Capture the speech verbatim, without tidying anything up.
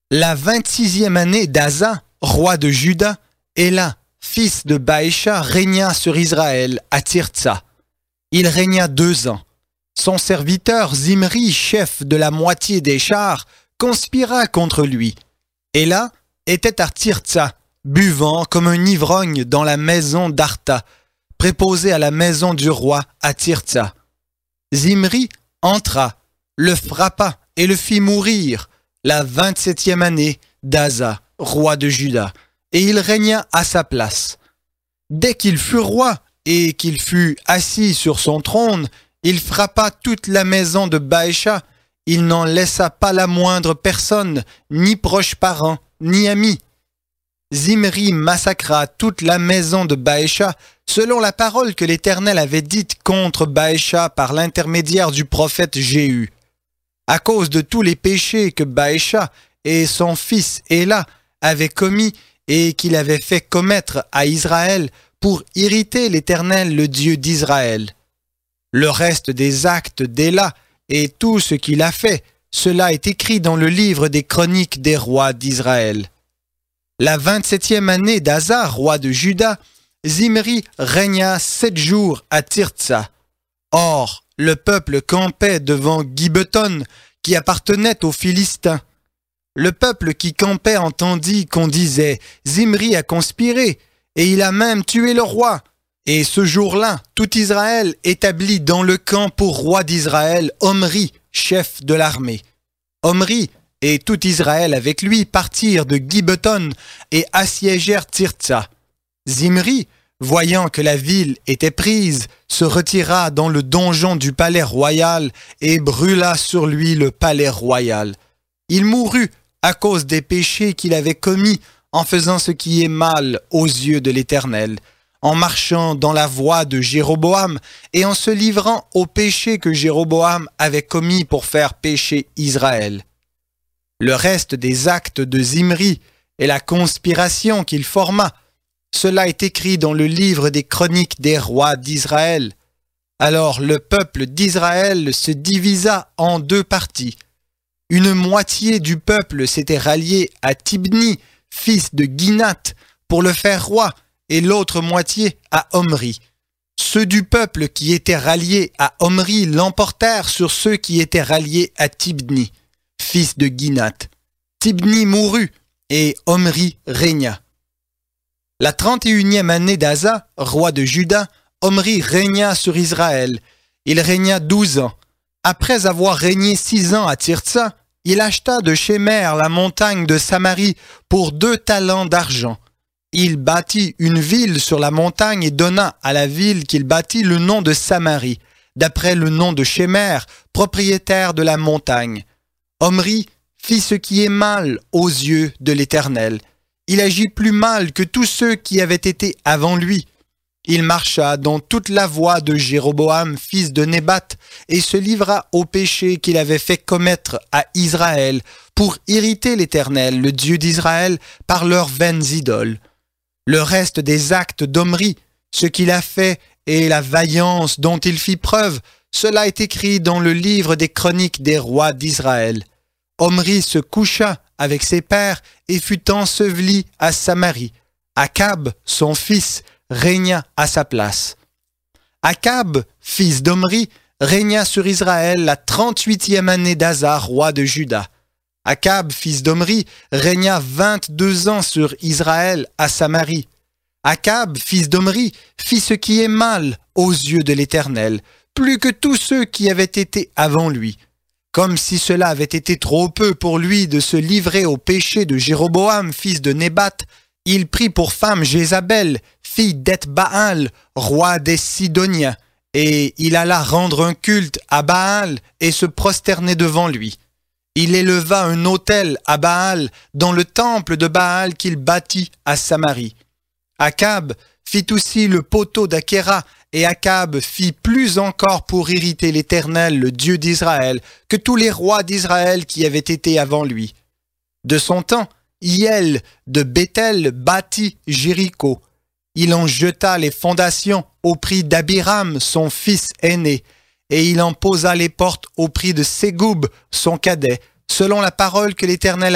La vingt-sixième année d'Asa, roi de Juda, Éla, fils de Baécha, régna sur Israël à Tirtsa. Il régna deux ans. Son serviteur Zimri, chef de la moitié des chars, conspira contre lui. Éla était à Tirtsa, buvant comme un ivrogne dans la maison d'Arta, préposée à la maison du roi à Tirtsa. Zimri entra, le frappa et le fit mourir la vingt-septième année d'Asa, roi de Juda, et il régna à sa place. Dès qu'il fut roi et qu'il fut assis sur son trône, il frappa toute la maison de Baécha. Il n'en laissa pas la moindre personne, ni proche parent, ni ami. Zimri massacra toute la maison de Baécha, selon la parole que l'Éternel avait dite contre Baécha par l'intermédiaire du prophète Jéhu. À cause de tous les péchés que Baécha et son fils Éla avaient commis et qu'il avait fait commettre à Israël pour irriter l'Éternel, le Dieu d'Israël. Le reste des actes d'Éla et tout ce qu'il a fait, cela est écrit dans le livre des chroniques des rois d'Israël. La vingt-septième année d'Asa, roi de Juda, Zimri régna sept jours à Tirtsa. Or, le peuple campait devant Gibbeton, qui appartenait aux Philistins. Le peuple qui campait entendit qu'on disait « Zimri a conspiré, et il a même tué le roi ». Et ce jour-là, tout Israël établit dans le camp pour roi d'Israël Omri, chef de l'armée. Omri et tout Israël avec lui partirent de Gibbeton et assiégèrent Tirtsa. Zimri, voyant que la ville était prise, se retira dans le donjon du palais royal et brûla sur lui le palais royal. Il mourut à cause des péchés qu'il avait commis en faisant ce qui est mal aux yeux de l'Éternel, en marchant dans la voie de Jéroboam et en se livrant aux péchés que Jéroboam avait commis pour faire pécher Israël. Le reste des actes de Zimri et la conspiration qu'il forma, cela est écrit dans le livre des chroniques des rois d'Israël. Alors le peuple d'Israël se divisa en deux parties. Une moitié du peuple s'était ralliée à Tibni, fils de Ginath, pour le faire roi, et l'autre moitié à Omri. Ceux du peuple qui étaient ralliés à Omri l'emportèrent sur ceux qui étaient ralliés à Tibni, fils de Ginath. Tibni mourut, et Omri régna. La trente et unième année d'Asa, roi de Juda, Omri régna sur Israël. Il régna douze ans. Après avoir régné six ans à Tirtsa, il acheta de Shemer la montagne de Samarie pour deux talents d'argent. Il bâtit une ville sur la montagne et donna à la ville qu'il bâtit le nom de Samarie, d'après le nom de Shemer, propriétaire de la montagne. Omri fit ce qui est mal aux yeux de l'Éternel. Il agit plus mal que tous ceux qui avaient été avant lui. Il marcha dans toute la voie de Jéroboam, fils de Nébat, et se livra au péché qu'il avait fait commettre à Israël pour irriter l'Éternel, le Dieu d'Israël, par leurs vaines idoles. Le reste des actes d'Omri, ce qu'il a fait et la vaillance dont il fit preuve, cela est écrit dans le livre des chroniques des rois d'Israël. Omri se coucha avec ses pères et fut enseveli à Samarie. Akab, son fils, régna à sa place. Akab, fils d'Omri, régna sur Israël la trente-huitième année d'Asa, roi de Juda. Akab, fils d'Omri, régna vingt-deux ans sur Israël à Samarie. Akab, fils d'Omri, fit ce qui est mal aux yeux de l'Éternel, plus que tous ceux qui avaient été avant lui. Comme si cela avait été trop peu pour lui de se livrer au péché de Jéroboam, fils de Nébat, il prit pour femme Jézabel, fille d'Eth-Baal, roi des Sidoniens, et il alla rendre un culte à Baal et se prosterner devant lui. Il éleva un autel à Baal dans le temple de Baal qu'il bâtit à Samarie. Akab fit aussi le poteau d'Akhéra, et Akab fit plus encore pour irriter l'Éternel, le Dieu d'Israël, que tous les rois d'Israël qui avaient été avant lui. De son temps, Hiel de Béthel bâtit Jéricho. Il en jeta les fondations au prix d'Abiram, son fils aîné, et il en posa les portes au prix de Ségoub, son cadet, selon la parole que l'Éternel